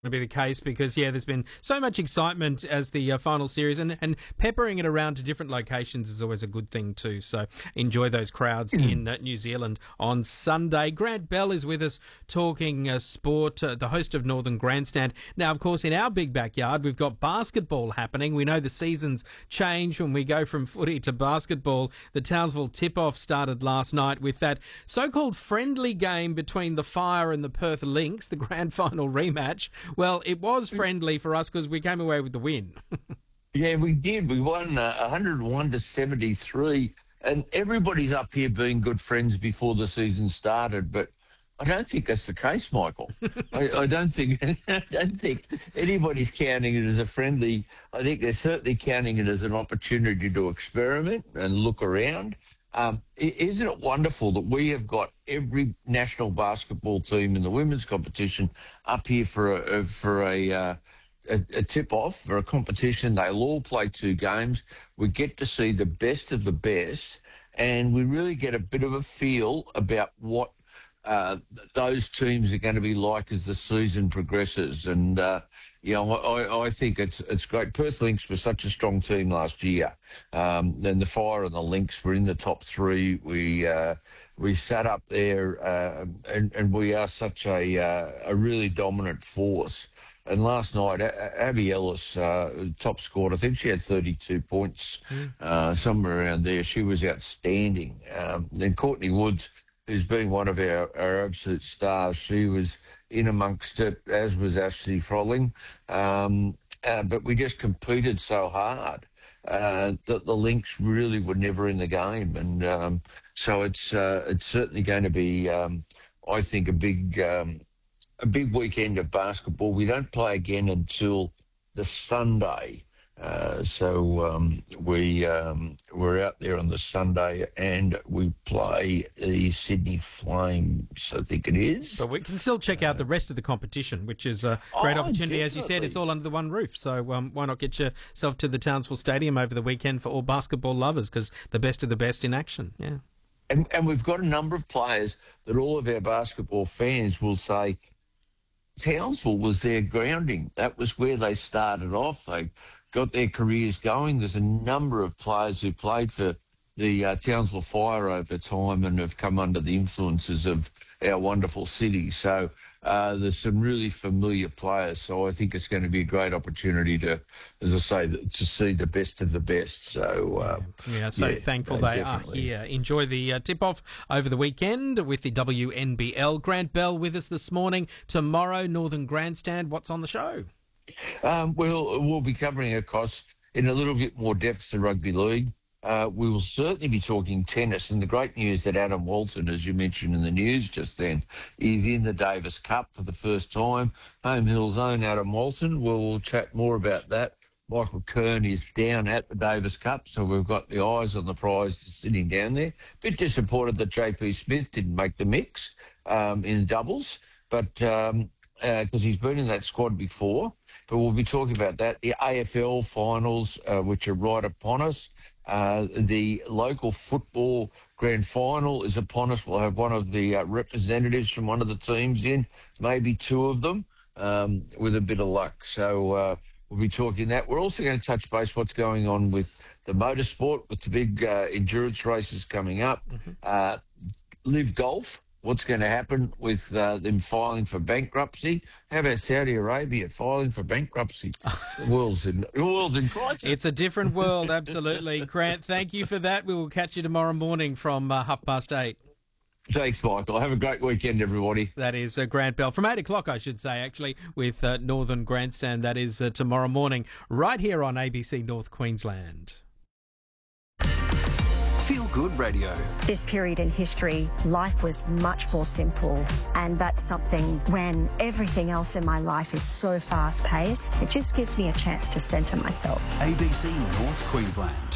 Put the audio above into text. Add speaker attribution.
Speaker 1: To be the case because, there's been so much excitement as the final series and peppering it around to different locations is always a good thing too. So enjoy those crowds in New Zealand on Sunday. Grant Bell is with us talking sport, the host of Northern Grandstand. Now, of course, in our big backyard, we've got basketball happening. We know the seasons change when we go from footy to basketball. The Townsville tip-off started last night with that so-called friendly game between the Fire and the Perth Lynx, the grand final rematch. Well, it was friendly for us because we came away with the win.
Speaker 2: Yeah, we did. We won 101-73, and everybody's up here being good friends before the season started, but I don't think that's the case, Michael. I don't think anybody's counting it as a friendly. I think they're certainly counting it as an opportunity to experiment and look around. Isn't it wonderful that we have got every national basketball team in the women's competition up here for a tip-off, for a competition? They'll all play 2 games. We get to see the best of the best, and we really get a bit of a feel about what those teams are going to be like as the season progresses. And, I think it's great. Perth Lynx was such a strong team last year. Then the Fire and the Lynx were in the top 3. We sat up there and we are such a really dominant force. And last night, Abby Ellis, top scored. I think she had 32 points, somewhere around there. She was outstanding. Then Courtney Woods, who's been one of our absolute stars, she was in amongst it, as was Ashley Frolling. But we just competed so hard that the Lynx really were never in the game. And so it's certainly going to be, I think, a big weekend of basketball. We don't play again until the Sunday. We're out there on the Sunday and we play the Sydney Flames, I think it is.
Speaker 1: But we can still check out the rest of the competition, which is a great opportunity.
Speaker 2: Definitely.
Speaker 1: As you said, it's all under the one roof. So why not get yourself to the Townsville Stadium over the weekend for all basketball lovers, because the best of the best in action. Yeah.
Speaker 2: And we've got a number of players that all of our basketball fans will say, Townsville was their grounding. That was where they started off. They got their careers going. There's a number of players who played for the Townsville Fire over time and have come under the influences of our wonderful city. So there's some really familiar players. So I think it's going to be a great opportunity to, as I say, to see the best of the best. So
Speaker 1: thankful they definitely are here. Enjoy the tip-off over the weekend with the WNBL. Grant Bell with us this morning. Tomorrow, Northern Grandstand. What's on the show?
Speaker 2: We'll be covering across in a little bit more depth the rugby league. We will certainly be talking tennis, and the great news that Adam Walton, as you mentioned in the news just then, is in the Davis Cup for the first time. Home Hill's own Adam Walton. We'll chat more about that. Michael Kern is down at the Davis Cup, so we've got the eyes on the prize sitting down there. Bit disappointed that JP Smith didn't make the mix in doubles, but because he's been in that squad before. But we'll be talking about that. The AFL finals, which are right upon us. The local football grand final is upon us. We'll have one of the representatives from one of the teams in, maybe 2 of them, with a bit of luck. So we'll be talking that. We're also going to touch base what's going on with the motorsport, with the big endurance races coming up. Live Golf. What's going to happen with them filing for bankruptcy? How about Saudi Arabia filing for bankruptcy? The world's in crisis.
Speaker 1: It's a different world, absolutely. Grant, thank you for that. We will catch you tomorrow morning from 8:30.
Speaker 2: Thanks, Michael. Have a great weekend, everybody.
Speaker 1: That is Grant Bell from 8 o'clock, I should say, actually, with Northern Grandstand. That is tomorrow morning, right here on ABC North Queensland.
Speaker 3: Feel Good Radio.
Speaker 4: This period in history, life was much more simple, and that's something when everything else in my life is so fast-paced, it just gives me a chance to centre myself.
Speaker 3: ABC North Queensland.